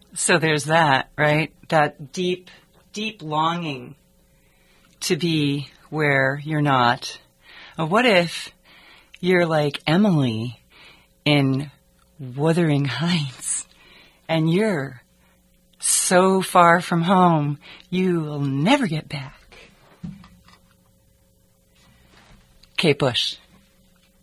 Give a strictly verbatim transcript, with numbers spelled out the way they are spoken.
So there's that, right? That deep, deep longing to be where you're not. Uh, What if you're like Emily in Wuthering Heights and you're so far from home you'll never get back? Kate Bush.